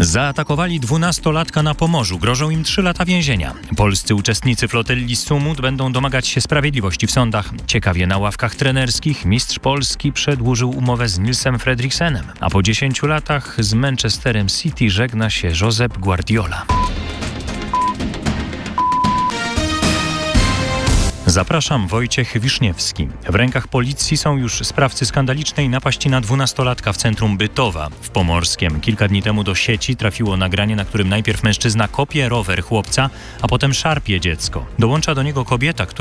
Zaatakowali 12-latka na Pomorzu. Grożą im 3 lata więzienia. Polscy uczestnicy flotyli Sumut będą domagać się sprawiedliwości w sądach. Ciekawie na ławkach trenerskich mistrz Polski przedłużył umowę z Nilsem Fredriksenem. A po 10 latach z Manchesterem City żegna się Josep Guardiola. Zapraszam, Wojciech Wiszniewski. W rękach policji są już sprawcy skandalicznej napaści na 12-latka w centrum Bytowa w Pomorskiem. Kilka dni temu do sieci trafiło nagranie, na którym najpierw mężczyzna kopie rower chłopca, a potem szarpie dziecko. Dołącza do niego kobieta, która